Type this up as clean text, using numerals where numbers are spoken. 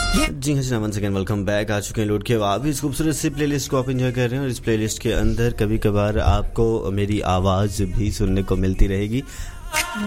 जी हाँ जनाब, one second welcome back. आ चुके हैं लौट के आप इस खूबसूरत सी प्लेलिस्ट को आप एंजॉय कर रहे हैं और इस प्लेलिस्ट के अंदर कभी कभार आपको मेरी आवाज़ भी सुनने को मिलती रहेगी।